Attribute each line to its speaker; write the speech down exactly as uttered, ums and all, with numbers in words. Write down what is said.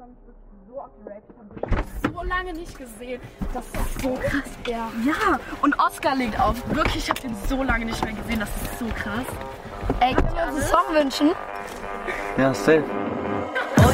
Speaker 1: freue mich wirklich so auf die Rave. Ich habe dich so lange nicht gesehen. Das ist so krass, ja. Ja, und Oscar legt auf. Wirklich, ich habe den so lange nicht mehr gesehen. Das ist so krass. Ey, kannst du uns einen Song wünschen?
Speaker 2: Ja, safe.